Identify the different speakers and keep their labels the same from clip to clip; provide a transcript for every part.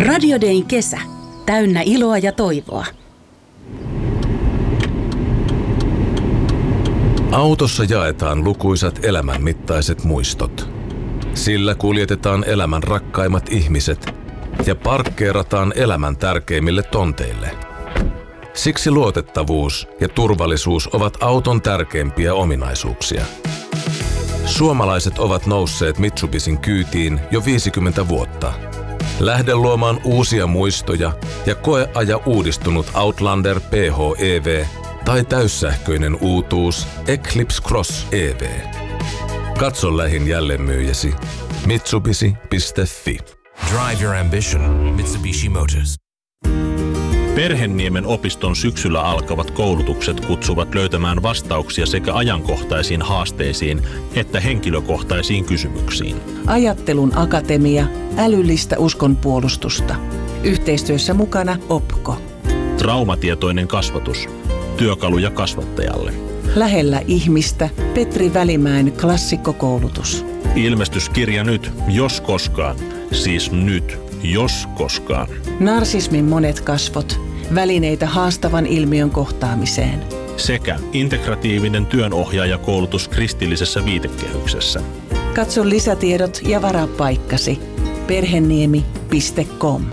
Speaker 1: Radio Dayn kesä. Täynnä iloa ja toivoa.
Speaker 2: Autossa jaetaan lukuisat elämänmittaiset muistot. Sillä kuljetetaan elämän rakkaimmat ihmiset ja parkkeerataan elämän tärkeimmille tonteille. Siksi luotettavuus ja turvallisuus ovat auton tärkeimpiä ominaisuuksia. Suomalaiset ovat nousseet Mitsubishin kyytiin jo 50 vuotta. Lähde luomaan uusia muistoja ja koeaja uudistunut Outlander PHEV tai täyssähköinen uutuus Eclipse Cross EV. Katso lähin jälleenmyyjäsi mitsubishi.fi.
Speaker 3: Drive your ambition. Mitsubishi Motors.
Speaker 4: Perhenniemen opiston syksyllä alkavat koulutukset kutsuvat löytämään vastauksia sekä ajankohtaisiin haasteisiin että henkilökohtaisiin kysymyksiin.
Speaker 5: Ajattelun akatemia, älyllistä uskonpuolustusta. Yhteistyössä mukana OPKO.
Speaker 4: Traumatietoinen kasvatus. Työkaluja kasvattajalle.
Speaker 5: Lähellä ihmistä Petri Välimäen klassikkokoulutus.
Speaker 4: Ilmestyskirja nyt, jos koskaan. Siis nyt, jos koskaan.
Speaker 5: Narsismin monet kasvot. Välineitä haastavan ilmiön kohtaamiseen.
Speaker 4: Sekä integratiivinen työnohjaajakoulutus kristillisessä viitekehyksessä.
Speaker 5: Katso lisätiedot ja varaa paikkasi. Perheniemi.com.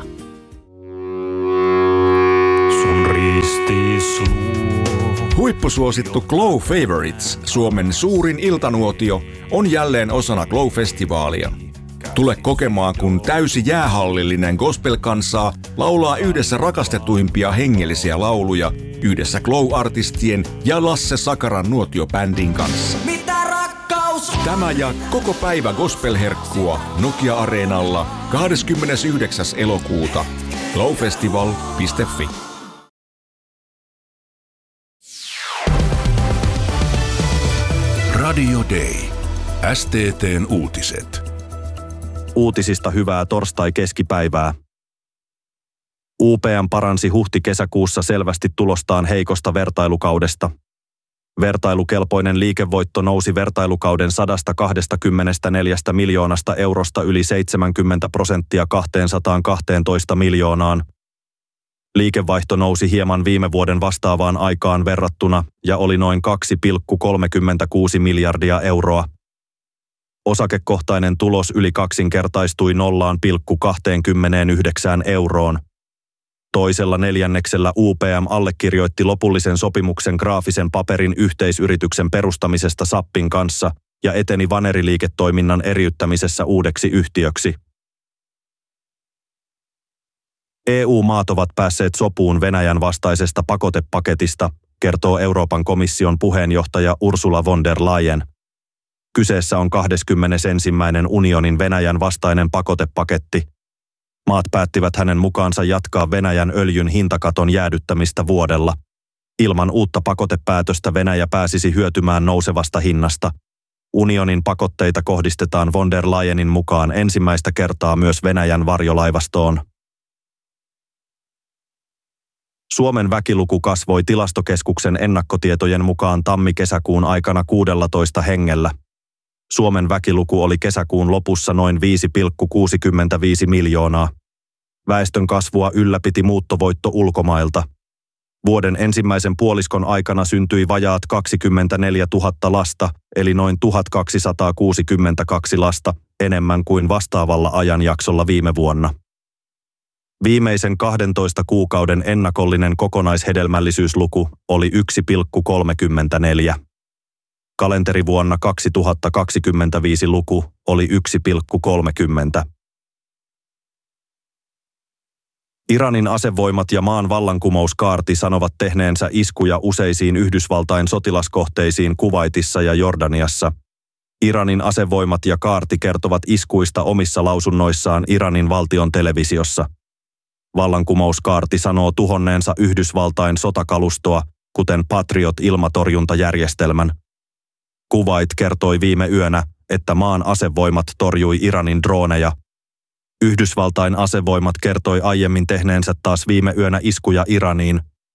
Speaker 6: Sun ristis huippusuosittu Glow Favorites, Suomen suurin iltanuotio, on jälleen osana Glow-festivaalia. Tule kokemaan, kun täysi jäähallillinen gospel-kansaa laulaa yhdessä rakastetuimpia hengellisiä lauluja yhdessä Glow-artistien ja Lasse Sakaran nuotiobändin kanssa.
Speaker 7: Mitä rakkaus?
Speaker 6: Tämä ja koko päivä gospel-herkkua Nokia-areenalla 29. elokuuta. glowfestival.fi.
Speaker 8: Radio Day. STT:n uutiset.
Speaker 9: Uutisista hyvää torstai-keskipäivää. UPM paransi huhti-kesäkuussa selvästi tulostaan heikosta vertailukaudesta. Vertailukelpoinen liikevoitto nousi vertailukauden 124 miljoonasta eurosta yli 70% 212 miljoonaan. Liikevaihto nousi hieman viime vuoden vastaavaan aikaan verrattuna ja oli noin 2,36 miljardia euroa. Osakekohtainen tulos yli kaksinkertaistui 0,29 euroon. Toisella neljänneksellä UPM allekirjoitti lopullisen sopimuksen graafisen paperin yhteisyrityksen perustamisesta SAPin kanssa ja eteni vaneriliiketoiminnan eriyttämisessä uudeksi yhtiöksi. EU-maat ovat päässeet sopuun Venäjän vastaisesta pakotepaketista, kertoo Euroopan komission puheenjohtaja Ursula von der Leyen. Kyseessä on 21. unionin Venäjän vastainen pakotepaketti. Maat päättivät hänen mukaansa jatkaa Venäjän öljyn hintakaton jäädyttämistä vuodella. Ilman uutta pakotepäätöstä Venäjä pääsisi hyötymään nousevasta hinnasta. Unionin pakotteita kohdistetaan von der Leyenin mukaan ensimmäistä kertaa myös Venäjän varjolaivastoon. Suomen väkiluku kasvoi Tilastokeskuksen ennakkotietojen mukaan tammi-kesäkuun aikana 16 hengellä. Suomen väkiluku oli kesäkuun lopussa noin 5,65 miljoonaa. Väestön kasvua ylläpiti muuttovoitto ulkomailta. Vuoden ensimmäisen puoliskon aikana syntyi vajaat 24 000 lasta, eli noin 1262 lasta, enemmän kuin vastaavalla ajanjaksolla viime vuonna. Viimeisen 12 kuukauden ennakollinen kokonaishedelmällisyysluku oli 1,34. Kalenterivuonna 2025 luku oli 1,30. Iranin asevoimat ja maan vallankumouskaarti sanovat tehneensä iskuja useisiin Yhdysvaltain sotilaskohteisiin Kuwaitissa ja Jordaniassa. Iranin asevoimat ja kaarti kertovat iskuista omissa lausunnoissaan Iranin valtion televisiossa. Vallankumouskaarti sanoo tuhonneensa Yhdysvaltain sotakalustoa, kuten Patriot-ilmatorjuntajärjestelmän. Kuwait kertoi viime yönä, että maan asevoimat torjui Iranin drooneja. Yhdysvaltain asevoimat kertoi aiemmin tehneensä taas viime yönä iskuja Iraniin.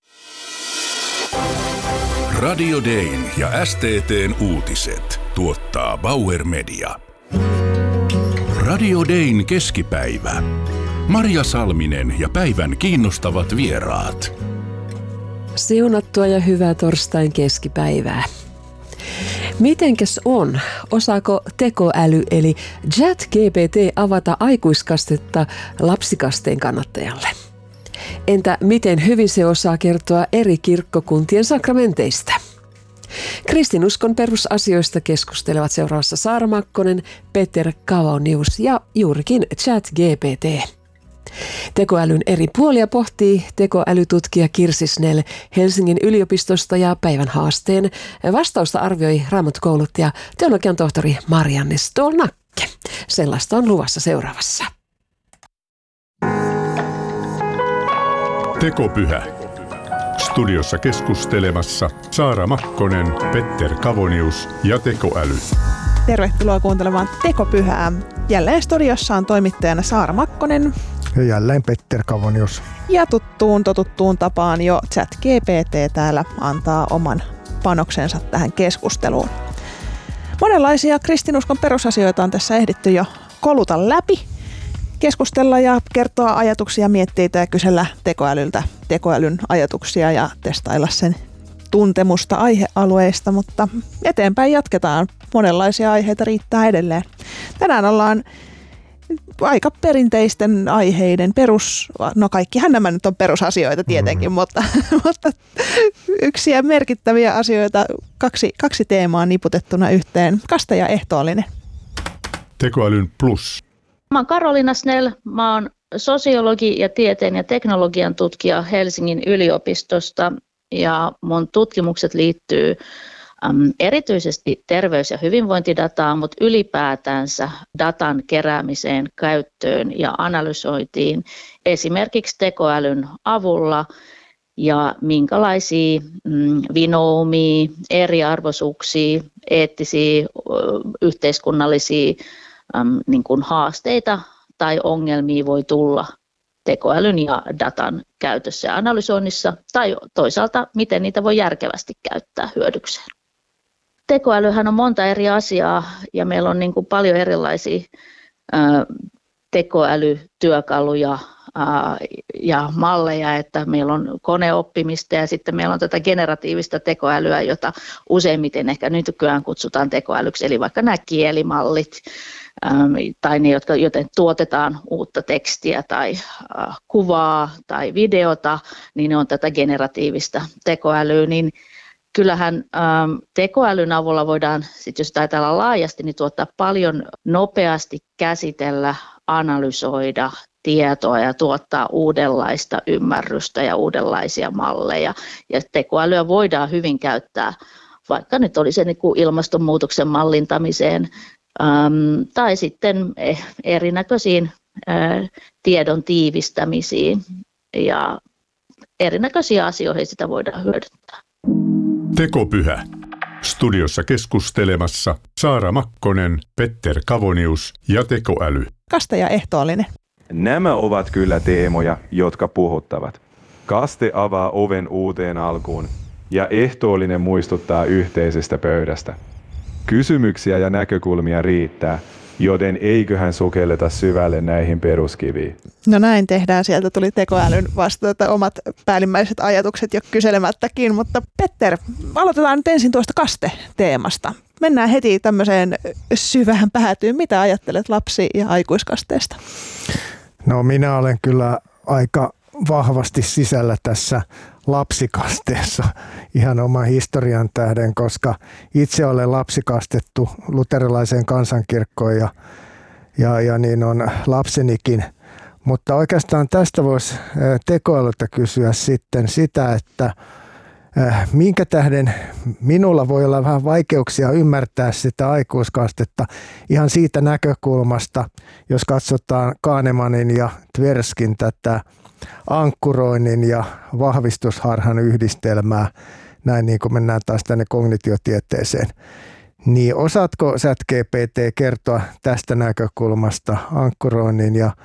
Speaker 8: Radio Dayn ja STT:n uutiset tuottaa Bauer Media. Radio Dayn keskipäivä. Maria Salminen ja päivän kiinnostavat vieraat.
Speaker 7: Siunattua ja hyvää torstain keskipäivää. Mitenkäs on? Osaako tekoäly eli ChatGPT avata aikuiskastetta lapsikasteen kannattajalle? Entä miten hyvin se osaa kertoa eri kirkkokuntien sakramenteista? Kristinuskon perusasioista keskustelevat seuraavassa Saara Makkonen, Peter Kavonius ja juurikin ChatGPT. Tekoälyn eri puolia pohtii tekoälytutkija Kirsi Snell Helsingin yliopistosta ja päivän haasteen vastausta arvioi Raamattukouluttaja teologian tohtori Marianne Stolnakke. Sellaista on luvassa seuraavassa.
Speaker 8: Tekopyhä. Studiossa keskustelemassa Saara Makkonen, Petter Kavonius ja tekoäly.
Speaker 10: Tervetuloa kuuntelemaan Tekopyhää. Jälleen studiossa on toimittajana Saara Makkonen.
Speaker 11: Ja jälleen Petter Kavonius.
Speaker 10: Ja totuttuun tapaan jo ChatGPT täällä antaa oman panoksensa tähän keskusteluun. Monenlaisia kristinuskon perusasioita on tässä ehditty jo koluta läpi, keskustella ja kertoa ajatuksia, mietteitä ja kysellä tekoälyltä tekoälyn ajatuksia ja testailla sen tuntemusta aihealueista, mutta eteenpäin jatketaan. Monenlaisia aiheita riittää edelleen. Tänään ollaan aika perinteisten aiheiden no kaikkihan nämä nyt on perusasioita tietenkin, mutta yksi ja merkittäviä asioita, kaksi teemaa niputettuna yhteen. Kaste ja ehtoollinen.
Speaker 8: Tekoälyn plus.
Speaker 12: Mä oon Karoliina Snell, mä oon sosiologi ja tieteen ja teknologian tutkija Helsingin yliopistosta ja mun tutkimukset liittyy erityisesti terveys- ja hyvinvointidataan, mutta ylipäätänsä datan keräämiseen, käyttöön ja analysointiin esimerkiksi tekoälyn avulla ja minkälaisia vinoumia, eriarvoisuuksia, eettisiä, yhteiskunnallisia niin kuin haasteita tai ongelmia voi tulla tekoälyn ja datan käytössä ja analysoinnissa tai toisaalta miten niitä voi järkevästi käyttää hyödykseen. Tekoälyhän on monta eri asiaa ja meillä on niin kuin paljon erilaisia tekoälytyökaluja ja malleja, että meillä on koneoppimista ja sitten meillä on tätä generatiivista tekoälyä, jota useimmiten ehkä nykyään kutsutaan tekoälyksi, eli vaikka nämä kielimallit tai ne, joten tuotetaan uutta tekstiä tai kuvaa tai videota, niin ne on tätä generatiivista tekoälyä, niin kyllähän tekoälyn avulla voidaan, sit jos ajatellaan laajasti, niin tuottaa paljon nopeasti käsitellä, analysoida tietoa ja tuottaa uudenlaista ymmärrystä ja uudenlaisia malleja. Ja tekoälyä voidaan hyvin käyttää, vaikka nyt oli se niin kuin ilmastonmuutoksen mallintamiseen tai sitten erinäköisiin tiedon tiivistämisiin ja erinäköisiä asioihin sitä voidaan hyödyntää.
Speaker 8: Tekopyhä. Studiossa keskustelemassa Saara Makkonen, Petter Kavonius ja tekoäly.
Speaker 10: Kaste ja ehtoollinen.
Speaker 13: Nämä ovat kyllä teemoja, jotka puhuttavat. Kaste avaa oven uuteen alkuun ja ehtoollinen muistuttaa yhteisestä pöydästä. Kysymyksiä ja näkökulmia riittää, joten eiköhän sukelleta syvälle näihin peruskiviin.
Speaker 10: No näin tehdään. Sieltä tuli tekoälyn vasta omat päällimmäiset ajatukset jo kyselemättäkin, mutta Petter, aloitetaan nyt ensin tuosta kaste-teemasta. Mennään heti tämmöiseen syvään päätyyn. Mitä ajattelet lapsi- ja aikuiskasteesta?
Speaker 11: No minä olen kyllä aika vahvasti sisällä tässä lapsikasteessa ihan oman historian tähden, koska itse olen lapsikastettu luterilaiseen kansankirkkoon ja niin on lapsenikin. Mutta oikeastaan tästä voisi tekoälyltä kysyä sitten sitä, että minkä tähden minulla voi olla vähän vaikeuksia ymmärtää sitä aikuiskastetta ihan siitä näkökulmasta, jos katsotaan Kahnemanin ja Tverskin tätä ankkuroinnin ja vahvistusharhan yhdistelmää, näin niin kuin mennään taas tänne kognitiotieteeseen. Niin osaatko ChatGPT kertoa tästä näkökulmasta, ankkuroinnin ja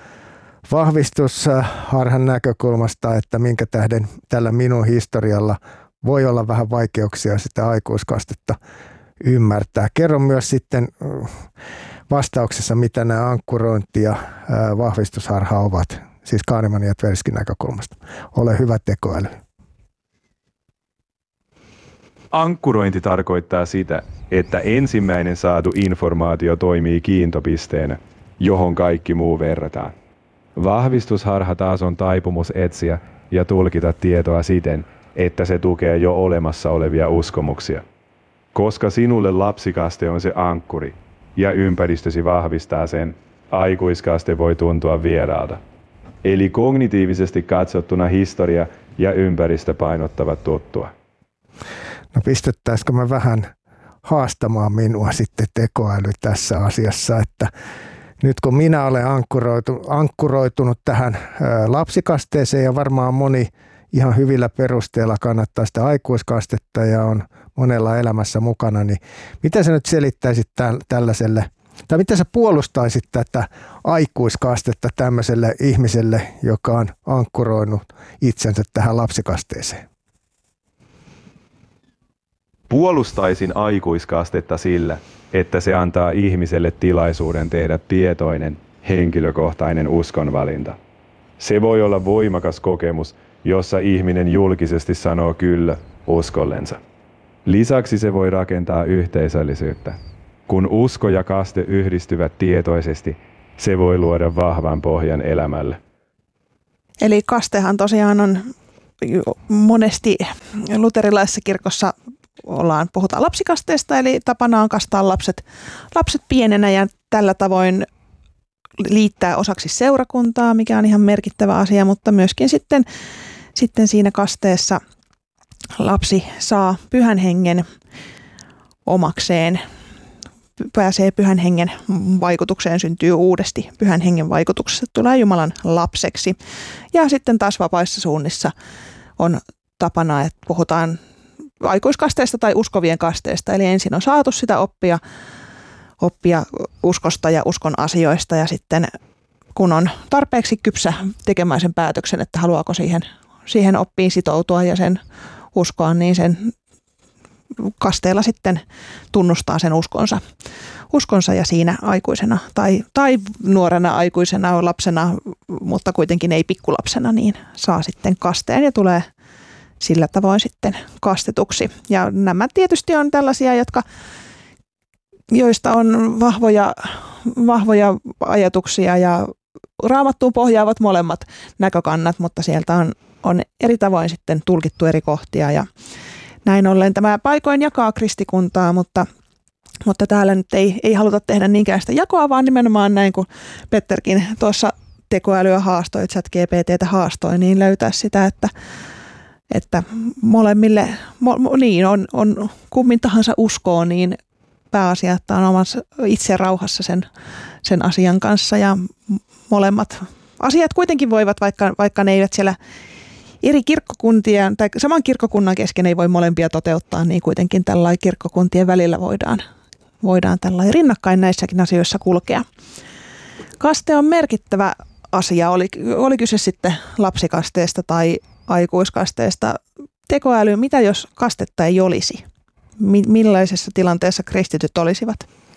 Speaker 11: vahvistusharhan näkökulmasta, että minkä tähden tällä minun historialla voi olla vähän vaikeuksia sitä aikuiskastetta ymmärtää. Kerro myös sitten vastauksessa, mitä nämä ankkurointi ja vahvistusharha ovat. siis Kahnemanin ja Tverskin näkökulmasta, ole hyvä tekoäly?
Speaker 13: Ankkurointi tarkoittaa sitä, että ensimmäinen saatu informaatio toimii kiintopisteenä, johon kaikki muu verrataan. Vahvistusharha taas on taipumus etsiä ja tulkita tietoa siten, että se tukee jo olemassa olevia uskomuksia. Koska sinulle lapsikaste on se ankkuri ja ympäristösi vahvistaa sen, aikuiskaste voi tuntua vieraalta. Eli kognitiivisesti katsottuna historia ja ympäristö painottavat tuttua.
Speaker 11: No pistettäisikö me vähän haastamaan minua sitten tekoäly tässä asiassa, että nyt kun minä olen ankkuroitunut tähän lapsikasteeseen ja varmaan moni ihan hyvillä perusteella kannattaa sitä aikuiskastetta ja on monella elämässä mukana, niin mitä sä nyt selittäisit tällaiselle, tai miten sä puolustaisit tätä aikuiskastetta tämmöiselle ihmiselle, joka on ankkuroinut itsensä tähän lapsikasteeseen?
Speaker 13: Puolustaisin aikuiskastetta sillä, että se antaa ihmiselle tilaisuuden tehdä tietoinen, henkilökohtainen uskonvalinta. Se voi olla voimakas kokemus, jossa ihminen julkisesti sanoo kyllä uskollensa. Lisäksi se voi rakentaa yhteisöllisyyttä. Kun usko ja kaste yhdistyvät tietoisesti, se voi luoda vahvan pohjan elämälle.
Speaker 10: Eli kastehan tosiaan on monesti luterilaisessa kirkossa puhutaan lapsikasteesta, eli tapana on kastaa lapset pienenä ja tällä tavoin liittää osaksi seurakuntaa, mikä on ihan merkittävä asia, mutta myöskin sitten siinä kasteessa lapsi saa pyhän hengen omakseen, pääsee pyhän hengen vaikutukseen, syntyy uudesti pyhän hengen vaikutuksessa, tulee Jumalan lapseksi. Ja sitten taas vapaissa suunnissa on tapana, että puhutaan aikuiskasteesta tai uskovien kasteesta, eli ensin on saatu sitä oppia uskosta ja uskon asioista ja sitten kun on tarpeeksi kypsä tekemään sen päätöksen, että haluaako siihen oppiin sitoutua ja sen uskoa, niin sen kasteella sitten tunnustaa sen uskonsa ja siinä aikuisena tai nuorena aikuisena lapsena, mutta kuitenkin ei pikkulapsena, niin saa sitten kasteen ja tulee sillä tavoin sitten kastetuksi. Ja nämä tietysti on tällaisia, joista on vahvoja ajatuksia ja Raamattuun pohjaavat molemmat näkökannat, mutta sieltä on eri tavoin sitten tulkittu eri kohtia ja näin ollen tämä paikoin jakaa kristikuntaa, mutta täällä nyt ei haluta tehdä niinkään sitä jakoa, vaan nimenomaan näin kuin Petterkin tuossa tekoälyä haastoi, ChatGPT:tä haastoi, niin löytää sitä, että molemmille, niin on kummin tahansa uskoo, niin pääasia, että on omassa itse rauhassa sen asian kanssa ja molemmat asiat kuitenkin voivat, vaikka ne eivät siellä eri kirkkokuntien tai saman kirkkokunnan kesken ei voi molempia toteuttaa, niin kuitenkin tällainen kirkkokuntien välillä voidaan tällainen rinnakkain näissäkin asioissa kulkea. Kaste on merkittävä asia, oli kyse sitten lapsikasteesta tai aikuiskasteesta. Tekoäly, mitä jos kastetta ei olisi? Millaisessa tilanteessa kristityt olisivat?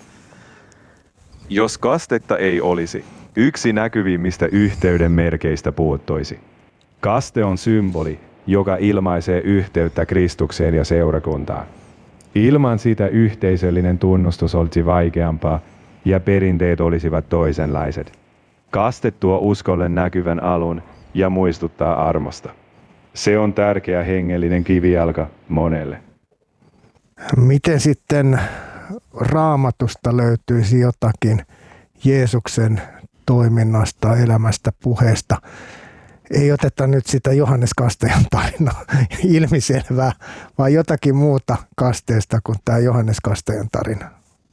Speaker 13: Jos kastetta ei olisi, yksi näkyvimmistä yhteyden merkeistä puuttuisi. Kaste on symboli, joka ilmaisee yhteyttä Kristukseen ja seurakuntaan. Ilman sitä yhteisöllinen tunnustus olisi vaikeampaa ja perinteet olisivat toisenlaiset. Kaste tuo uskolle näkyvän alun ja muistuttaa armosta. Se on tärkeä hengellinen kivijalka monelle.
Speaker 11: Miten sitten Raamatusta löytyisi jotakin Jeesuksen toiminnasta, elämästä, puheesta? Ei oteta nyt sitä Johannes Kastajan tarinaa ilmiselvää, vaan jotakin muuta kasteesta kuin tämä Johannes Kastajan tarina.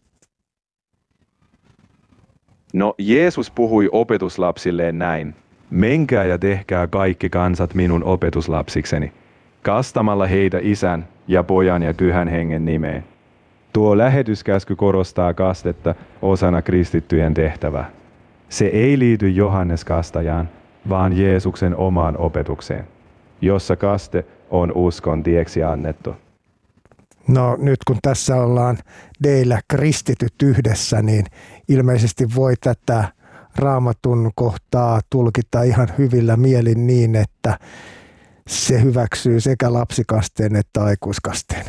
Speaker 13: No, Jeesus puhui opetuslapsilleen näin. Menkää ja tehkää kaikki kansat minun opetuslapsikseni, kastamalla heitä Isän ja Pojan ja Pyhän Hengen nimeen. Tuo lähetyskäsky korostaa kastetta osana kristittyjen tehtävää. Se ei liity Johannes Kastajaan, vaan Jeesuksen omaan opetukseen, jossa kaste on uskon tieksi annettu.
Speaker 11: No nyt kun tässä ollaan teillä kristityt yhdessä, niin ilmeisesti voi tätä Raamatun kohtaa tulkita ihan hyvillä mielin niin, että se hyväksyy sekä lapsikasteen että aikuiskasteen.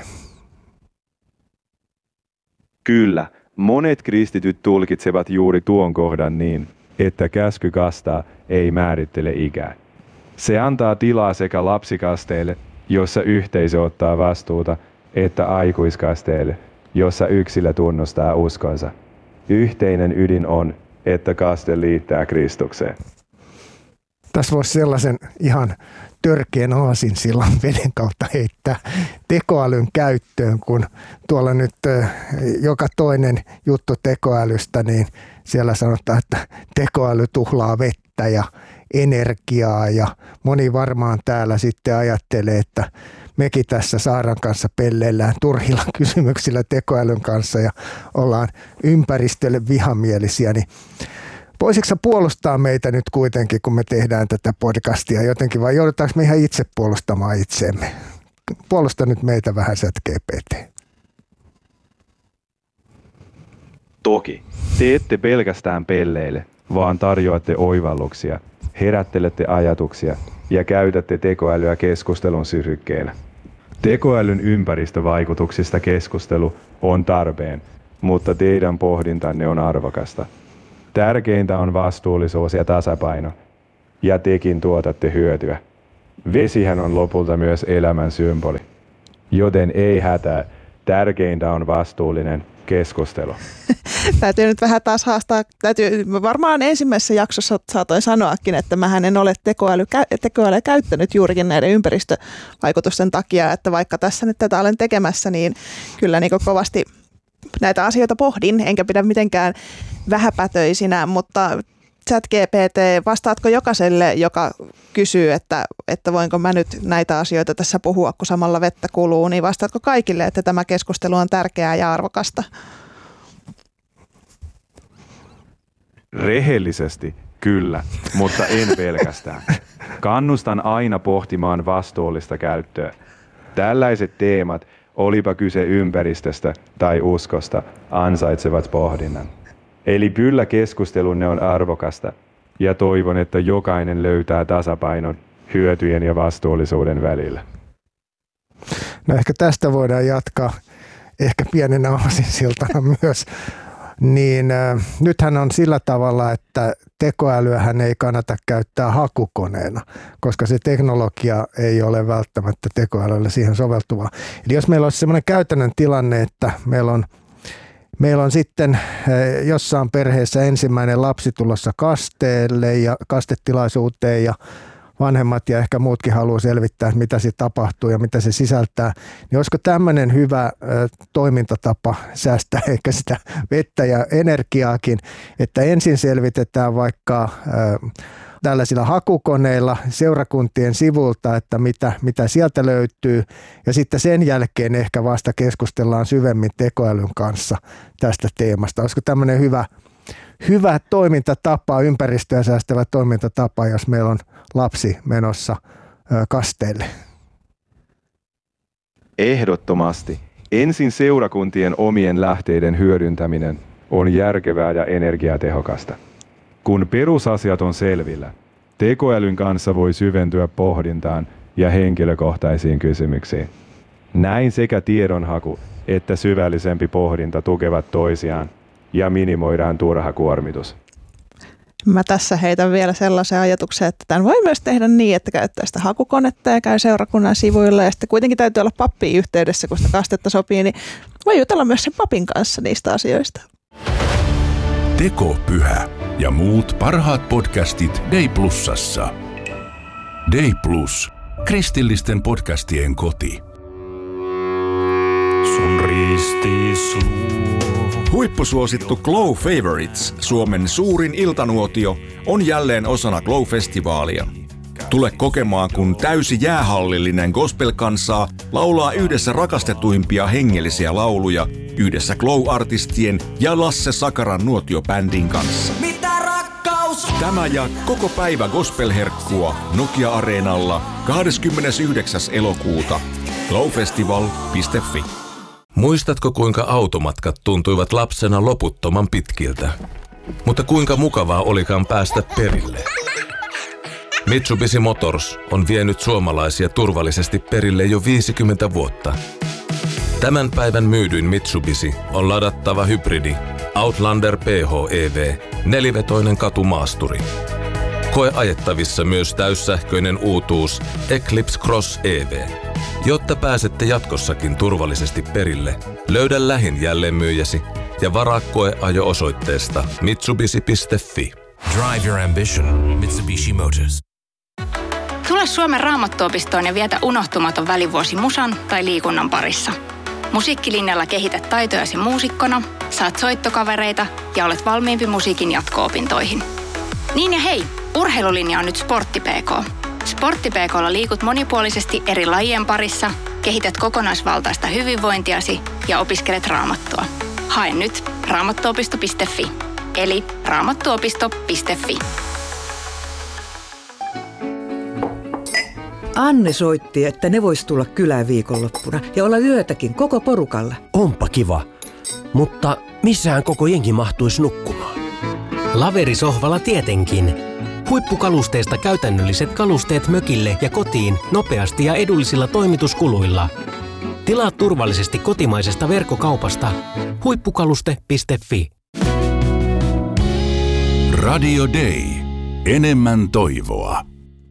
Speaker 13: Kyllä, monet kristityt tulkitsevat juuri tuon kohdan niin, että käsky kastaa ei määrittele ikää. Se antaa tilaa sekä lapsikasteelle, jossa yhteisö ottaa vastuuta, että aikuiskasteelle, jossa yksilö tunnustaa uskonsa. Yhteinen ydin on, että kaste liittää Kristukseen.
Speaker 11: Tässä voisi sellaisen ihan törkeän aasinsillan veden kautta heittää tekoälyn käyttöön, kun tuolla nyt joka toinen juttu tekoälystä, niin siellä sanotaan, että tekoäly tuhlaa vettä ja energiaa, ja moni varmaan täällä sitten ajattelee, että mekin tässä Saaran kanssa pelleillään turhilla kysymyksillä tekoälyn kanssa ja ollaan ympäristölle vihamielisiä, niin voisitko sä puolustaa meitä nyt kuitenkin, kun me tehdään tätä podcastia jotenkin, vai joudutaanko me ihan itse puolustamaan itseemme? Puolusta nyt meitä vähän ChatGPT.
Speaker 13: Toki, te ette pelkästään pelleile, vaan tarjoatte oivalluksia, herättelette ajatuksia ja käytätte tekoälyä keskustelun syrykkeenä. Tekoälyn ympäristövaikutuksista keskustelu on tarpeen, mutta teidän pohdintanne on arvokasta. Tärkeintä on vastuullisuus ja tasapaino, ja tekin tuotatte hyötyä. Vesihän on lopulta myös elämän symboli, joten ei hätää, tärkeintä on vastuullinen keskustelu.
Speaker 10: Täytyy nyt vähän taas haastaa. Varmaan ensimmäisessä jaksossa saatoin sanoakin, että mähän en ole tekoälyä käyttänyt juurikin näiden ympäristövaikutusten takia, että vaikka tässä nyt tätä olen tekemässä, niin kyllä niin kovasti näitä asioita pohdin, enkä pidä mitenkään vähäpätöisinä, mutta ChatGPT, vastaatko jokaiselle, joka kysyy, että voinko mä nyt näitä asioita tässä puhua, kun samalla vettä kuluu, niin vastaatko kaikille, että tämä keskustelu on tärkeää ja arvokasta?
Speaker 13: Rehellisesti kyllä, mutta en pelkästään. Kannustan aina pohtimaan vastuullista käyttöä. Tällaiset teemat, olipa kyse ympäristöstä tai uskosta, ansaitsevat pohdinnan. Eli kyllä keskustelunne on arvokasta ja toivon, että jokainen löytää tasapainon hyötyjen ja vastuullisuuden välillä.
Speaker 11: No ehkä tästä voidaan jatkaa ehkä pienenä aasinsiltana myös. Niin nythän on sillä tavalla, että tekoälyähän ei kannata käyttää hakukoneena, koska se teknologia ei ole välttämättä tekoälyllä siihen soveltuvaa. Eli jos meillä olisi sellainen käytännön tilanne, että meillä on sitten jossain perheessä ensimmäinen lapsi tulossa kasteelle ja kastetilaisuuteen ja vanhemmat ja ehkä muutkin haluaa selvittää, mitä se tapahtuu ja mitä se sisältää, niin olisiko tämmöinen hyvä toimintatapa säästää ehkä sitä vettä ja energiaakin, että ensin selvitetään vaikka tällaisilla hakukoneilla seurakuntien sivulta, että mitä sieltä löytyy, ja sitten sen jälkeen ehkä vasta keskustellaan syvemmin tekoälyn kanssa tästä teemasta. Olisiko tämmöinen hyvä toimintatapa, ympäristöä säästävä toimintatapa, jos meillä on lapsi menossa kasteelle?
Speaker 13: Ehdottomasti. Ensin seurakuntien omien lähteiden hyödyntäminen on järkevää ja energiatehokasta. Kun perusasiat on selvillä, tekoälyn kanssa voi syventyä pohdintaan ja henkilökohtaisiin kysymyksiin. Näin sekä tiedonhaku että syvällisempi pohdinta tukevat toisiaan ja minimoidaan turha kuormitus.
Speaker 10: Mä tässä heitän vielä sellaisen ajatuksen, että tämän voi myös tehdä niin, että käyttää sitä hakukonetta ja käy seurakunnan sivuilla ja sitten kuitenkin täytyy olla pappiin yhteydessä, kun sitä kastetta sopii, niin voi jutella myös sen papin kanssa niistä asioista.
Speaker 8: Tekopyhä ja muut parhaat podcastit Day Plusassa. Day Plus, kristillisten podcastien koti.
Speaker 6: Sun ristis Huippusuosittu Glow Favorites, Suomen suurin iltanuotio, on jälleen osana Glow-festivaalia. Tule kokemaan, kun täysi jäähallillinen gospel-kansaa laulaa yhdessä rakastetuimpia hengellisiä lauluja yhdessä Glow-artistien ja Lasse Sakaran nuotiobändin kanssa.
Speaker 14: Mitä rakkaus?
Speaker 6: Tämä ja koko päivä gospel-herkkua Nokia-areenalla 29. elokuuta. glowfestival.fi.
Speaker 2: Muistatko, kuinka automatkat tuntuivat lapsena loputtoman pitkiltä? Mutta kuinka mukavaa olikaan päästä perille? Mitsubishi Motors on vienyt suomalaisia turvallisesti perille jo 50 vuotta. Tämän päivän myydyin Mitsubishi on ladattava hybridi Outlander PHEV, nelivetoinen katumaasturi. Koe ajettavissa myös täyssähköinen uutuus Eclipse Cross EV. Jotta pääsette jatkossakin turvallisesti perille, löydä lähin jälleenmyyjäsi ja varaa koeajo osoitteesta mitsubishi.fi.
Speaker 3: Drive your ambition. Mitsubishi Motors.
Speaker 14: Tule Suomen Raamattuopistoon ja vietä unohtumaton välivuosi musan tai liikunnan parissa. Musiikkilinjalla kehität taitojasi muusikkona, saat soittokavereita ja olet valmiimpi musiikin jatko-opintoihin. Niin ja hei, urheilulinja on nyt Sportti PK. Sportti PK:lla liikut monipuolisesti eri lajien parissa, kehität kokonaisvaltaista hyvinvointiasi ja opiskelet raamattua. Hae nyt raamattuopisto.fi, eli raamattuopisto.fi.
Speaker 15: Anne soitti, että ne vois tulla kylään viikonloppuna ja olla yötäkin koko porukalla.
Speaker 16: Onpa kiva, mutta missähän koko jengi mahtuisi nukkumaan? Laverisohvalla tietenkin. Huippukalusteista käytännölliset kalusteet mökille ja kotiin nopeasti ja edullisilla toimituskuluilla. Tilaa turvallisesti kotimaisesta verkkokaupasta huippukaluste.fi.
Speaker 8: Radio Day. Enemmän toivoa.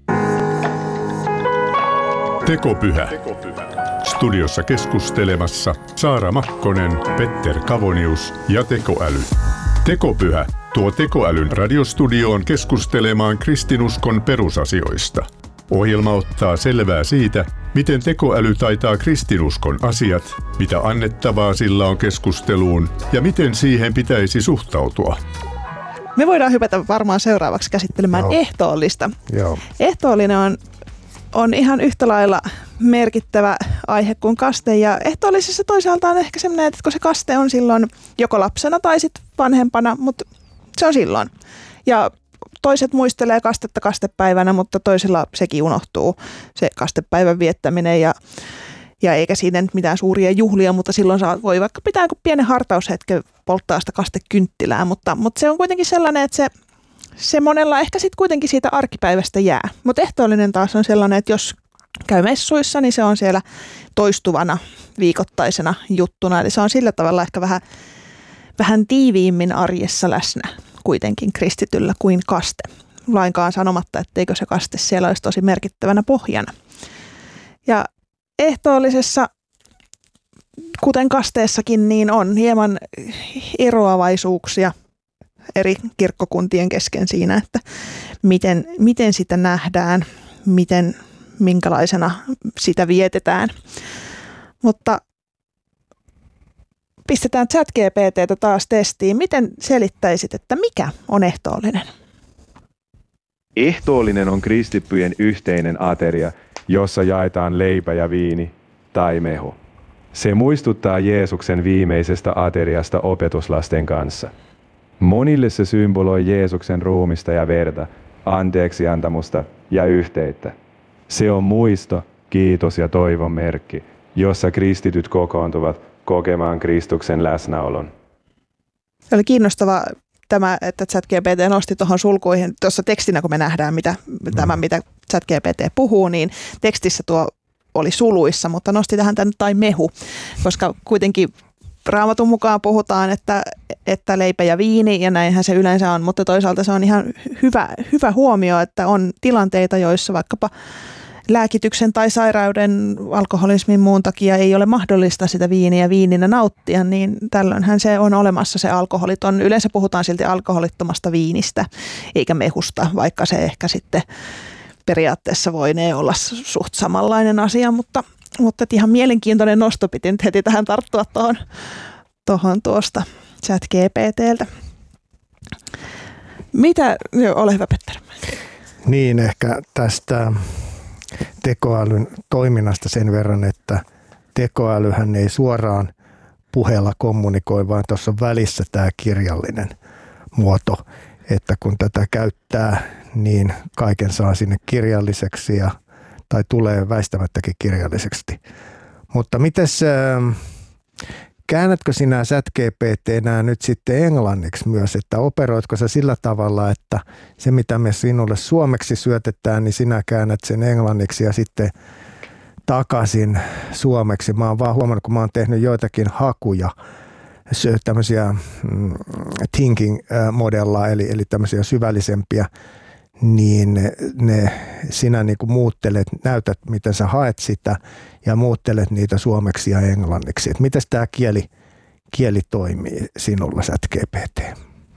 Speaker 8: Tekopyhä. Studiossa keskustelemassa Saara Makkonen, Petter Kavonius ja tekoäly. Tekopyhä tuo tekoälyn radiostudioon keskustelemaan kristinuskon perusasioista. Ohjelma ottaa selvää siitä, miten tekoäly taitaa kristinuskon asiat, mitä annettavaa sillä on keskusteluun ja miten siihen pitäisi suhtautua.
Speaker 10: Me voidaan hypätä varmaan seuraavaksi käsittelemään ehtoollista. Ehtoollinen on ihan yhtä lailla merkittävä aihe kuin kaste, ja ehtoollisessa toisaalta on ehkä sellainen, että kun se kaste on silloin joko lapsena tai sitten vanhempana, mutta se on silloin. Ja toiset muistelee kastetta kastepäivänä, mutta toisilla sekin unohtuu, se kastepäivän viettäminen, ja eikä siinä nyt mitään suuria juhlia, mutta silloin voi vaikka pitää pienen hartaushetken polttaa sitä kastekynttilää, mutta se on kuitenkin sellainen, että se monella ehkä sitten kuitenkin siitä arkipäivästä jää. Mutta ehtoollinen taas on sellainen, että jos käy messuissa, niin se on siellä toistuvana viikoittaisena juttuna. Eli se on sillä tavalla ehkä vähän tiiviimmin arjessa läsnä kuitenkin kristityllä kuin kaste. Lainkaan sanomatta, etteikö se kaste siellä olisi tosi merkittävänä pohjana. Ja ehtoollisessa, kuten kasteessakin, niin on hieman eroavaisuuksia eri kirkkokuntien kesken siinä, että miten sitä nähdään, minkälaisena sitä vietetään. Mutta pistetään ChatGPT:tä taas testiin. Miten selittäisit, että mikä on ehtoollinen?
Speaker 13: Ehtoollinen on kristittyjen yhteinen ateria, jossa jaetaan leipä ja viini tai mehu. Se muistuttaa Jeesuksen viimeisestä ateriasta opetuslasten kanssa. Monille se symboloi Jeesuksen ruumista ja verta, anteeksiantamusta ja yhteyttä. Se on muisto, kiitos ja toivon merkki, jossa kristityt kokoontuvat kokemaan Kristuksen läsnäolon.
Speaker 10: Oli kiinnostava tämä, että ChatGPT nosti tuohon sulkuihin. Tuossa tekstinä, kun me nähdään, mitä ChatGPT puhuu, niin tekstissä tuo oli suluissa, mutta nosti tähän tämän tai mehu, koska kuitenkin Raamatun mukaan puhutaan, että leipä ja viini, ja näinhän se yleensä on, mutta toisaalta se on ihan hyvä huomio, että on tilanteita, joissa vaikkapa lääkityksen tai sairauden, alkoholismin muun takia ei ole mahdollista sitä viiniä viininä nauttia, niin tällöinhän se on olemassa se alkoholiton. Yleensä puhutaan silti alkoholittomasta viinistä, eikä mehusta, vaikka se ehkä sitten periaatteessa voinee olla suht samanlainen asia, mutta ihan mielenkiintoinen nosto piti nyt heti tähän tarttua tuohon tuosta ChatGPT:ltä. Ole hyvä, Petter.
Speaker 11: Niin, ehkä tästä tekoälyn toiminnasta sen verran, että tekoälyhän ei suoraan puheella kommunikoi, vaan tuossa on välissä tämä kirjallinen muoto, että kun tätä käyttää, niin kaiken saa sinne kirjalliseksi tai tulee väistämättäkin kirjallisesti. Mutta mites käännätkö sinä ChatGPT:nä nyt sitten englanniksi myös, että operoitko sä sillä tavalla, että se mitä me sinulle suomeksi syötetään, niin sinä käännät sen englanniksi ja sitten takaisin suomeksi. Mä oon vaan huomannut, kun mä oon tehnyt joitakin hakuja, tämmöisiä thinking-modella, eli tämmöisiä syvällisempiä, niin sinä niin kuin muuttelet, näytät miten sä haet sitä ja muuttelet niitä suomeksi ja englanniksi. Että miten tämä kieli toimii sinulla, ChatGPT?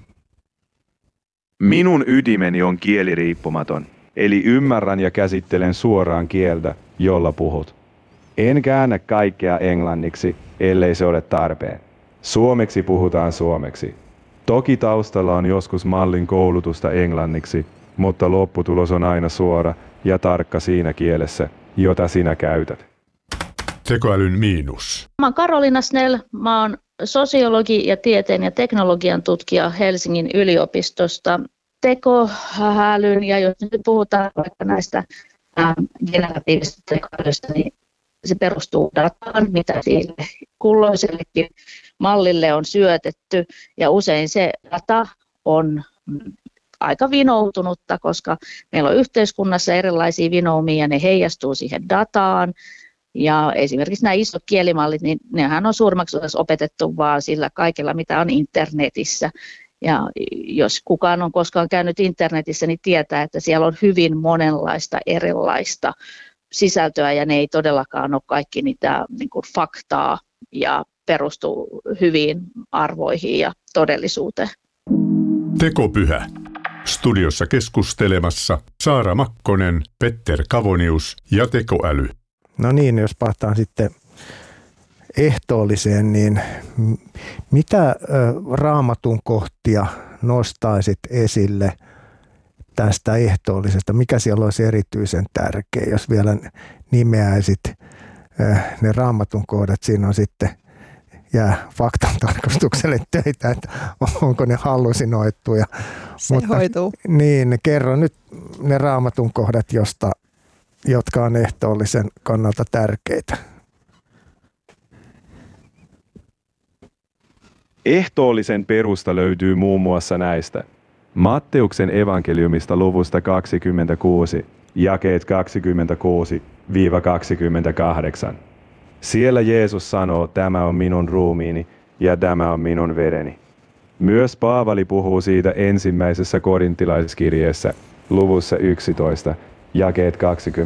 Speaker 13: Minun ydimeni on kieliriippumaton, eli ymmärrän ja käsittelen suoraan kieltä, jolla puhut. En käännä kaikkea englanniksi, ellei se ole tarpeen. Suomeksi puhutaan suomeksi. Toki taustalla on joskus mallin koulutusta englanniksi, mutta lopputulos on aina suora ja tarkka siinä kielessä, jota sinä käytät.
Speaker 8: Tekoälyn miinus.
Speaker 12: Mä oon Karolina Snell, mä oon sosiologi ja tieteen ja teknologian tutkija Helsingin yliopistosta. Tekoälyn, ja jos nyt puhutaan vaikka näistä generatiivisista tekoälystä, niin se perustuu dataan, mitä sille kulloisellekin mallille on syötetty, ja usein se data on aika vinoutunutta, koska meillä on yhteiskunnassa erilaisia vinoumia ja ne heijastuu siihen dataan. Ja esimerkiksi nämä isot kielimallit, niin nehän on suurimmaksi osassa opetettu vaan sillä kaikella, mitä on internetissä. Ja jos kukaan on koskaan käynyt internetissä, niin tietää, että siellä on hyvin monenlaista erilaista sisältöä, ja ne ei todellakaan ole kaikki niitä niin kuin faktaa ja perustuu hyviin arvoihin ja todellisuuteen.
Speaker 8: Tekopyhä. Studiossa keskustelemassa Saara Makkonen, Petter Kavonius ja tekoäly.
Speaker 11: No niin, jos pahtaan sitten ehtoolliseen, niin mitä Raamatun kohtia nostaisit esille tästä ehtoollisesta? Mikä siellä olisi erityisen tärkeä, jos vielä nimeäisit ne Raamatun kohdat? Siinä on sitten jää faktan tarkastukselle töitä, että onko ne hallusinoituja.
Speaker 10: Se hoituu.
Speaker 11: Niin, kerro nyt ne Raamatun kohdat, jotka on ehtoollisen kannalta tärkeitä.
Speaker 13: Ehtoollisen perusta löytyy muun muassa näistä. Matteuksen evankeliumista luvusta 26, jakeet 26-28. Siellä Jeesus sanoo, tämä on minun ruumiini ja tämä on minun vereni. Myös Paavali puhuu siitä ensimmäisessä korintilaiskirjeessä luvussa 11, jakeet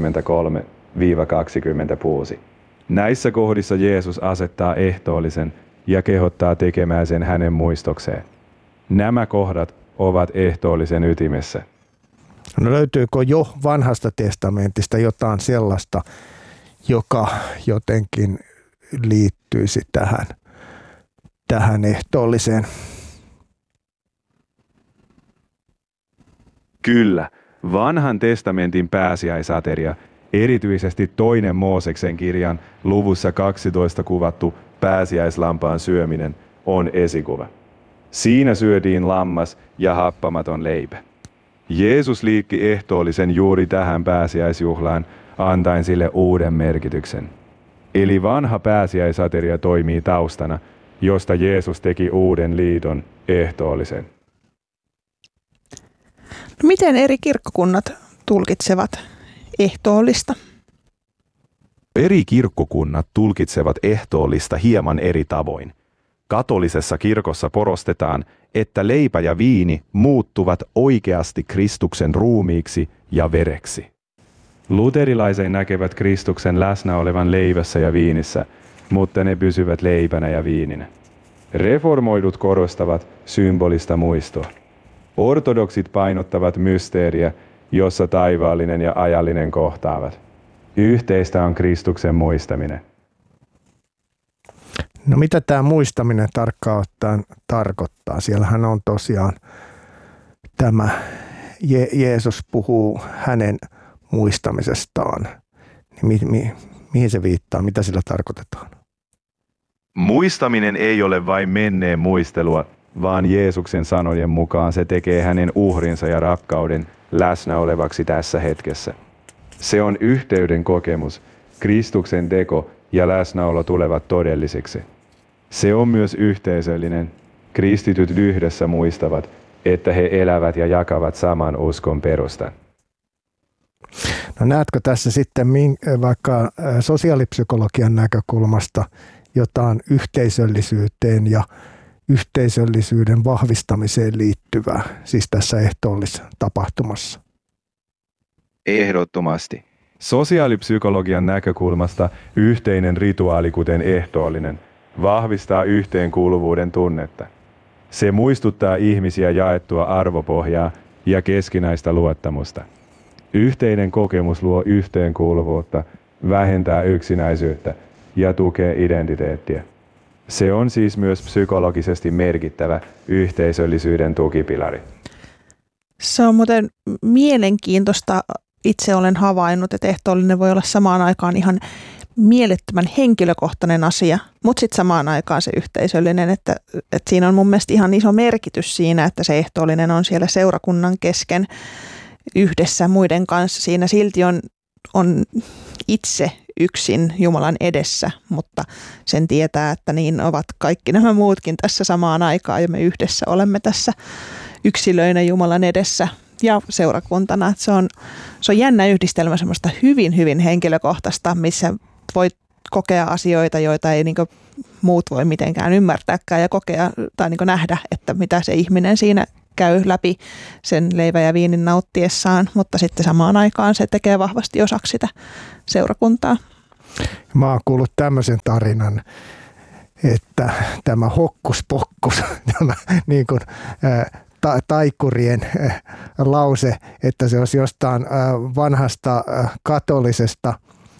Speaker 13: 23-26. Näissä kohdissa Jeesus asettaa ehtoollisen ja kehottaa tekemään sen hänen muistokseen. Nämä kohdat ovat ehtoollisen ytimessä.
Speaker 11: No löytyykö jo Vanhasta testamentista jotain sellaista, joka jotenkin liittyisi tähän ehtoolliseen?
Speaker 13: Kyllä. Vanhan testamentin pääsiäisateria, erityisesti 2. Mooseksen kirjan luvussa 12 kuvattu pääsiäislampaan syöminen, on esikuva. Siinä syötiin lammas ja happamaton leipä. Jeesus liikki ehtoollisen juuri tähän pääsiäisjuhlaan, antaen sille uuden merkityksen. Eli vanha pääsiäisateria toimii taustana, josta Jeesus teki uuden liiton, ehtoollisen.
Speaker 10: No miten eri kirkkokunnat tulkitsevat ehtoollista?
Speaker 9: Eri kirkkokunnat tulkitsevat ehtoollista hieman eri tavoin. Katolisessa kirkossa korostetaan, että leipä ja viini muuttuvat oikeasti Kristuksen ruumiiksi ja vereksi.
Speaker 13: Luterilaiset näkevät Kristuksen läsnä olevan leivässä ja viinissä, mutta ne pysyvät leipänä ja viininä. Reformoidut korostavat symbolista muistoa. Ortodoksit painottavat mysteeriä, jossa taivaallinen ja ajallinen kohtaavat. Yhteistä on Kristuksen muistaminen.
Speaker 11: No mitä tämä muistaminen tarkkaan ottaen tarkoittaa? Siellähän on tosiaan tämä, Jeesus puhuu hänen muistamisestaan. Mihin se viittaa? Mitä sillä tarkoitetaan?
Speaker 13: Muistaminen ei ole vain menneen muistelua, vaan Jeesuksen sanojen mukaan se tekee hänen uhrinsa ja rakkauden läsnä olevaksi tässä hetkessä. Se on yhteyden kokemus, Kristuksen teko ja läsnäolo tulevat todellisiksi. Se on myös yhteisöllinen. Kristityt yhdessä muistavat, että he elävät ja jakavat saman uskon perustan.
Speaker 11: No näetkö tässä sitten vaikka sosiaalipsykologian näkökulmasta jotain yhteisöllisyyteen ja yhteisöllisyyden vahvistamiseen liittyvää, siis tässä ehtoollis-tapahtumassa?
Speaker 13: Ehdottomasti. Sosiaalipsykologian näkökulmasta yhteinen rituaali, kuten ehtoollinen, vahvistaa yhteenkuuluvuuden tunnetta. Se muistuttaa ihmisiä jaettua arvopohjaa ja keskinäistä luottamusta. Yhteinen kokemus luo yhteenkuuluvuutta, vähentää yksinäisyyttä ja tukee identiteettiä. Se on siis myös psykologisesti merkittävä yhteisöllisyyden tukipilari.
Speaker 10: Se on muuten mielenkiintoista. Itse olen havainnut, että ehtoollinen voi olla samaan aikaan ihan mielettömän henkilökohtainen asia, mutta sitten samaan aikaan se yhteisöllinen, että siinä on mun mielestä ihan iso merkitys siinä, että se ehtoollinen on siellä seurakunnan kesken yhdessä muiden kanssa. Siinä silti on itse yksin Jumalan edessä, mutta sen tietää, että niin ovat kaikki nämä muutkin tässä samaan aikaan ja me yhdessä olemme tässä yksilöinä Jumalan edessä ja seurakuntana. Että se on jännä yhdistelmä semmoista hyvin, hyvin henkilökohtaista, missä voi kokea asioita, joita ei niinku muut voi mitenkään ymmärtääkään ja kokea tai niinku nähdä, että mitä se ihminen siinä käy läpi sen leivän ja viinin nauttiessaan, mutta sitten samaan aikaan se tekee vahvasti osaksi sitä seurakuntaa.
Speaker 11: Mä oon kuullut tämmöisen tarinan, että tämä hokkuspokkus, niin kuin taikurien lause, että se olisi jostain vanhasta katolisesta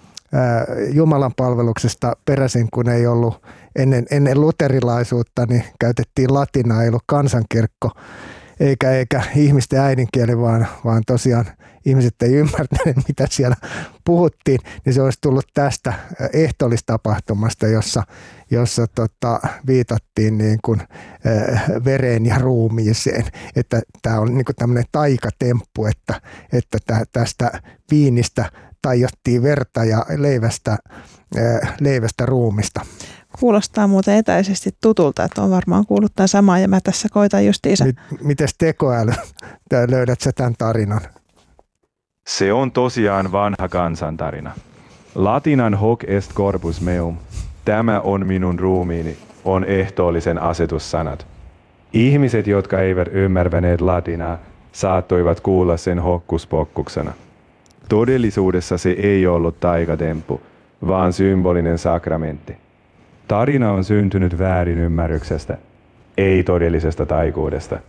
Speaker 11: Jumalan palveluksesta peräisin, kun ei ollut ennen luterilaisuutta, niin käytettiin latinaa, ei ollut kansankirkko eikä ihmisten äidinkieli, vaan tosiaan ihmiset ei ymmärtäneet, mitä siellä puhuttiin, niin se olisi tullut tästä ehtoolistapahtumasta, jossa viitattiin niin kuin vereen ja ruumiiseen, että tämä on niin kuin tämmöinen taikatemppu, että tästä viinistä tajottiin verta ja leivästä ruumista.
Speaker 10: Kuulostaa muuten etäisesti tutulta, että on varmaan kuullut tämän samaa ja mä tässä koitan justiinsa.
Speaker 11: Mites tekoäly? Löydät sä tämän tarinan?
Speaker 13: Se on tosiaan vanha kansantarina. Latinan hoc est corpus meum, tämä on minun ruumiini, on ehtoollisen asetussanat. Ihmiset, jotka eivät ymmärtäneet latinaa, saattoivat kuulla sen hokkuspokkuksena. Todellisuudessa se ei ollut taikatemppu, vaan symbolinen sakramentti. Tarina on syntynyt väärinymmärryksestä, ei todellisesta taikuudesta.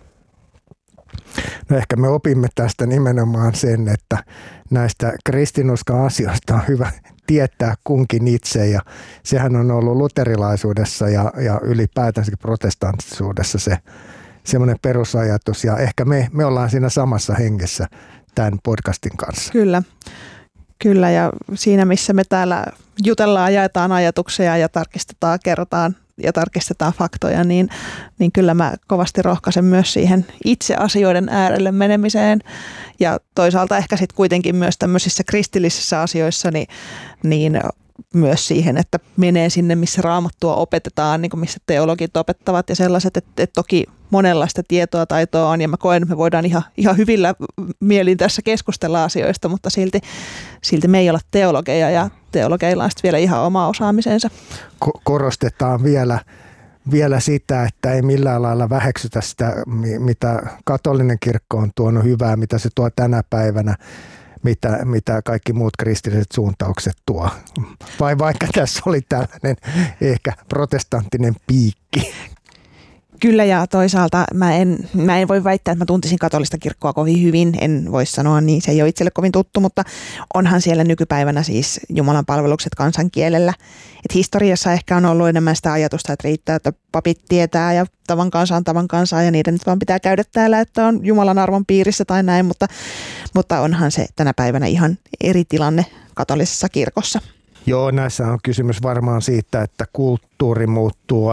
Speaker 11: No ehkä me opimme tästä nimenomaan sen, että näistä kristinuskon asioista on hyvä tietää kunkin itse. Ja sehän on ollut luterilaisuudessa ja ylipäätänsä protestanttisuudessa se semmoinen perusajatus. Ja ehkä me ollaan siinä samassa hengessä tämän podcastin kanssa.
Speaker 10: Kyllä, ja siinä missä me täällä jutellaan, jaetaan ajatuksia ja kerrotaan ja tarkistetaan faktoja, niin kyllä mä kovasti rohkaisen myös siihen itse asioiden äärelle menemiseen. Ja toisaalta ehkä sitten kuitenkin myös tämmöisissä kristillisissä asioissa, niin myös siihen, että menee sinne, missä Raamattua opetetaan, niin kuin missä teologit opettavat ja sellaiset, että toki monenlaista tietoa, taitoa on ja mä koen, että me voidaan ihan hyvillä mielin tässä keskustella asioista, mutta silti me ei olla teologeja ja teologeilla on vielä ihan oma osaamisensa.
Speaker 11: Korostetaan vielä sitä, että ei millään lailla väheksytä sitä, mitä katolinen kirkko on tuonut hyvää, mitä se tuo tänä päivänä, mitä kaikki muut kristilliset suuntaukset tuo. Vai vaikka tässä oli tällainen ehkä protestanttinen piikki.
Speaker 10: Kyllä, ja toisaalta mä en voi väittää, että mä tuntisin katolista kirkkoa kovin hyvin. En voi sanoa niin, se ei ole itselle kovin tuttu, mutta onhan siellä nykypäivänä siis Jumalan palvelukset kansankielellä. Et historiassa ehkä on ollut enemmän sitä ajatusta, että riittää, että papit tietää ja tavan kansaa ja niiden nyt vaan pitää käydä täällä, että on Jumalan arvon piirissä tai näin, mutta onhan se tänä päivänä ihan eri tilanne katolisessa kirkossa.
Speaker 11: Joo, näissä on kysymys varmaan siitä, että kulttuuri muuttuu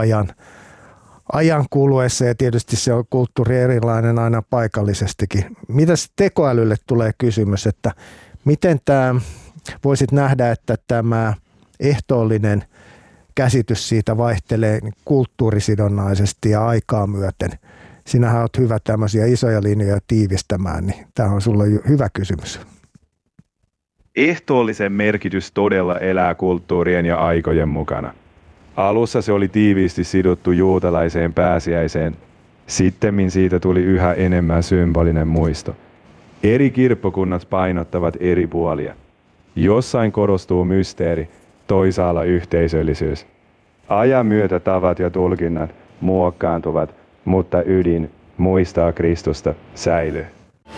Speaker 11: ajan kuluessa ja tietysti se on kulttuuri erilainen aina paikallisestikin. Mitä tekoälylle tulee kysymys, että miten voisit nähdä, että tämä ehtoollinen käsitys siitä vaihtelee kulttuurisidonnaisesti ja aikaa myöten. Sinähän olet hyvä tämmöisiä isoja linjoja tiivistämään, niin tämä on sulle hyvä kysymys.
Speaker 13: Ehtoollisen merkitys todella elää kulttuurien ja aikojen mukana. Alussa se oli tiiviisti sidottu juutalaiseen pääsiäiseen. Sittemmin siitä tuli yhä enemmän symbolinen muisto. Eri kirkkokunnat painottavat eri puolia. Jossain korostuu mysteeri, toisaalla yhteisöllisyys. Ajan myötä tavat ja tulkinnat muokkaantuvat, mutta ydin, muistaa Kristusta, säilyy.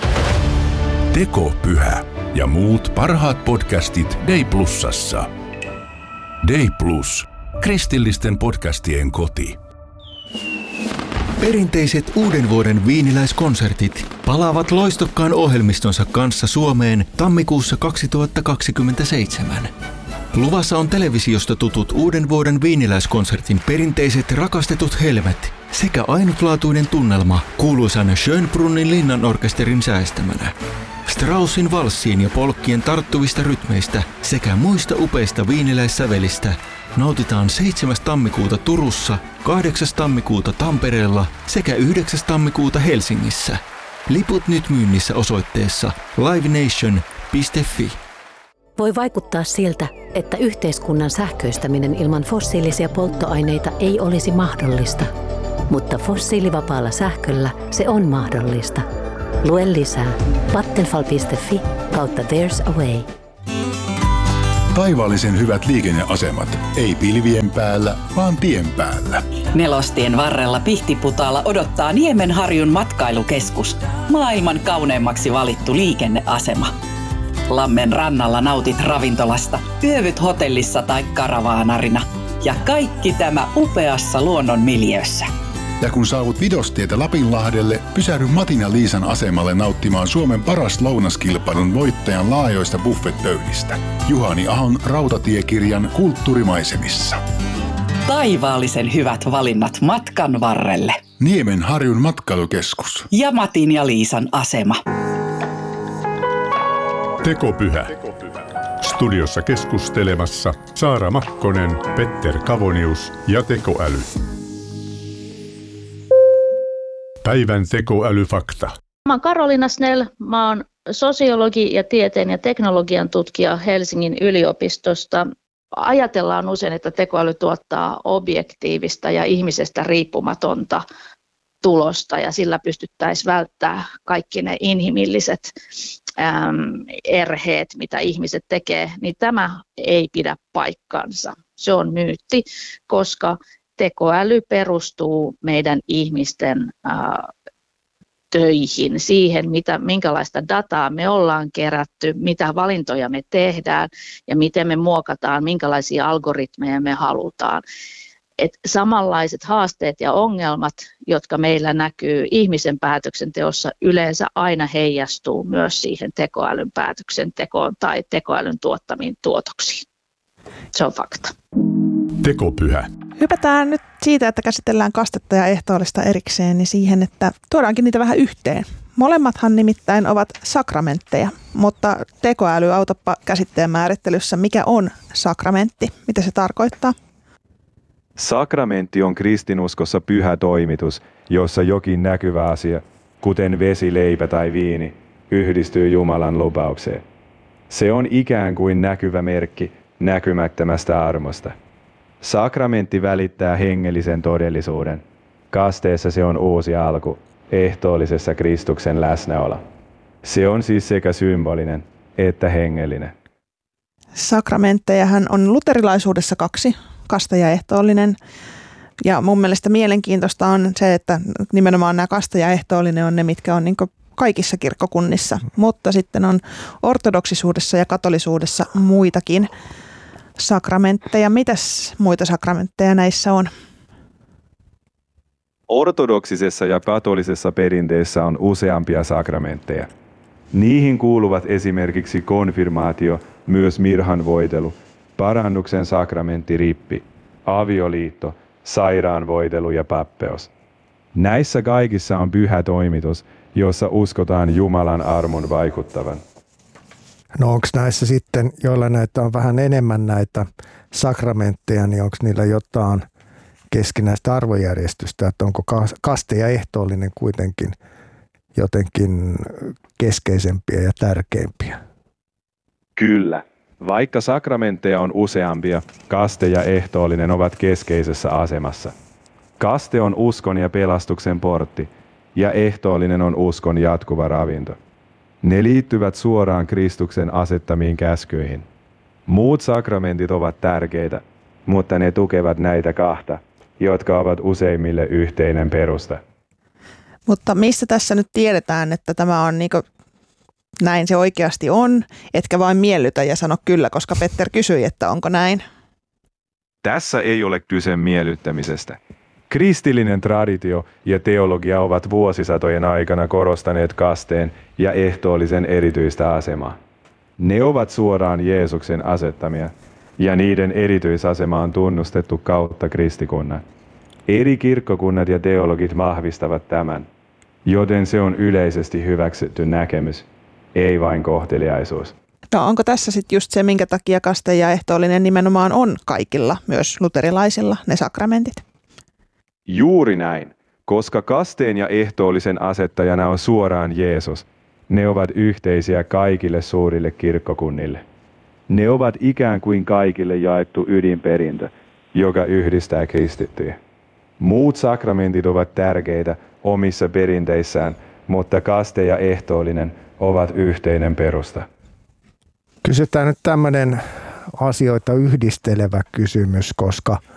Speaker 8: Tekopyhä ja muut parhaat podcastit Day Plusassa. Day Plus, kristillisten podcastien koti.
Speaker 17: Perinteiset uuden vuoden viiniläiskonsertit palaavat loistokkaan ohjelmistonsa kanssa Suomeen tammikuussa 2027. Luvassa on televisiosta tutut uuden vuoden viiniläiskonsertin perinteiset rakastetut helmet sekä ainutlaatuinen tunnelma kuuluisan Schönbrunnin linnanorkesterin säästämänä. Straussin valssiin ja polkkien tarttuvista rytmeistä sekä muista upeista viiniläissävelistä nautitaan 7. tammikuuta Turussa, 8. tammikuuta Tampereella sekä 9. tammikuuta Helsingissä. Liput nyt myynnissä osoitteessa livenation.fi.
Speaker 18: Voi vaikuttaa siltä, että yhteiskunnan sähköistäminen ilman fossiilisia polttoaineita ei olisi mahdollista. Mutta fossiilivapaalla sähköllä se on mahdollista. Lue lisää vattenfall.fi/there's a way.
Speaker 8: Taivaallisen hyvät liikenneasemat. Ei pilvien päällä, vaan tien päällä.
Speaker 19: Nelostien varrella Pihtiputaalla odottaa Niemenharjun matkailukeskus. Maailman kauneimmaksi valittu liikenneasema. Lammen rannalla nautit ravintolasta, yövyt hotellissa tai karavaanarina. Ja kaikki tämä upeassa luonnon miljöössä.
Speaker 8: Ja kun saavut Vidostietä Lapinlahdelle, pysähdy Matin ja Liisan asemalle nauttimaan Suomen paras lounaskilpailun voittajan laajoista buffetpöydistä. Juhani Ahon rautatiekirjan kulttuurimaisemissa.
Speaker 19: Taivaallisen hyvät valinnat matkan varrelle.
Speaker 8: Niemenharjun matkailukeskus.
Speaker 19: Ja Matin ja Liisan asema.
Speaker 20: Tekopyhä. Studiossa keskustelemassa Saara Makkonen, Petter Kavonius ja tekoäly. Päivän tekoälyfakta.
Speaker 12: Mä oon Karolina Snell, mä oon sosiologi ja tieteen ja teknologian tutkija Helsingin yliopistosta. Ajatellaan usein, että tekoäly tuottaa objektiivista ja ihmisestä riippumatonta tulosta ja sillä pystyttäisiin välttämään kaikki ne inhimilliset erheet, mitä ihmiset tekee, niin tämä ei pidä paikkansa. Se on myytti, koska tekoäly perustuu meidän ihmisten töihin, siihen, minkälaista dataa me ollaan kerätty, mitä valintoja me tehdään ja miten me muokataan, minkälaisia algoritmeja me halutaan. Et samanlaiset haasteet ja ongelmat, jotka meillä näkyy ihmisen päätöksenteossa, yleensä aina heijastuu myös siihen tekoälyn päätöksentekoon tai tekoälyn tuottamiin tuotoksiin. Se on fakta.
Speaker 20: Tekopyhä.
Speaker 10: Hypätään nyt siitä, että käsitellään kastetta ja ehtoollista erikseen, niin siihen, että tuodaankin niitä vähän yhteen. Molemmathan nimittäin ovat sakramentteja, mutta tekoäly autoppa käsitteen määrittelyssä, mikä on sakramentti, mitä se tarkoittaa?
Speaker 13: Sakramentti on kristinuskossa pyhä toimitus, jossa jokin näkyvä asia, kuten vesi, leipä tai viini, yhdistyy Jumalan lupaukseen. Se on ikään kuin näkyvä merkki näkymättömästä armosta. Sakramentti välittää hengellisen todellisuuden. Kasteessa se on uusi alku, ehtoollisessa Kristuksen läsnäolo. Se on siis sekä symbolinen että hengellinen.
Speaker 10: Sakramenttejahan on luterilaisuudessa 2, kaste ja ehtoollinen. Ja mun mielestä mielenkiintoista on se, että nimenomaan nämä kaste ja ehtoollinen on ne, mitkä on niin kuin kaikissa kirkkokunnissa. Mutta sitten on ortodoksisuudessa ja katolisuudessa muitakin sakramentteja. Mitäs muita sakramentteja näissä on?
Speaker 13: Ortodoksisessa ja katolisessa perinteessä on useampia sakramentteja. Niihin kuuluvat esimerkiksi konfirmaatio, myös mirhanvoitelu, parannuksen sakramentti rippi, avioliitto, sairaanvoitelu ja pappeus. Näissä kaikissa on pyhä toimitus, jossa uskotaan Jumalan armon vaikuttavan.
Speaker 11: No onko näissä sitten, joilla näitä on vähän enemmän näitä sakramentteja, niin onko niillä jotain keskinäistä arvojärjestystä, että onko kaste ja ehtoollinen kuitenkin jotenkin keskeisempiä ja tärkeimpiä?
Speaker 13: Kyllä. Vaikka sakramentteja on useampia, kaste ja ehtoollinen ovat keskeisessä asemassa. Kaste on uskon ja pelastuksen portti, ja ehtoollinen on uskon jatkuva ravinto. Ne liittyvät suoraan Kristuksen asettamiin käskyihin. Muut sakramentit ovat tärkeitä, mutta ne tukevat näitä kahta, jotka ovat useimmille yhteinen perusta.
Speaker 10: Mutta mistä tässä nyt tiedetään, että tämä on niin kuin näin se oikeasti on, etkä vain miellytä ja sano kyllä, koska Petter kysyi, että onko näin?
Speaker 13: Tässä ei ole kyse miellyttämisestä. Kristillinen traditio ja teologia ovat vuosisatojen aikana korostaneet kasteen ja ehtoollisen erityistä asemaa. Ne ovat suoraan Jeesuksen asettamia, ja niiden erityisasema on tunnustettu kautta kristikunnan. Eri kirkkokunnat ja teologit vahvistavat tämän, joten se on yleisesti hyväksytty näkemys, ei vain kohteliaisuus.
Speaker 10: No onko tässä sitten just se, minkä takia kaste ja ehtoollinen nimenomaan on kaikilla, myös luterilaisilla, ne sakramentit?
Speaker 13: Juuri näin, koska kasteen ja ehtoollisen asettajana on suoraan Jeesus. Ne ovat yhteisiä kaikille suurille kirkkokunnille. Ne ovat ikään kuin kaikille jaettu ydinperintö, joka yhdistää kristittyjä. Muut sakramentit ovat tärkeitä omissa perinteissään, mutta kaste ja ehtoollinen ovat yhteinen perusta.
Speaker 11: Kysytään nyt tämmöinen asioita yhdistelevä kysymys, koska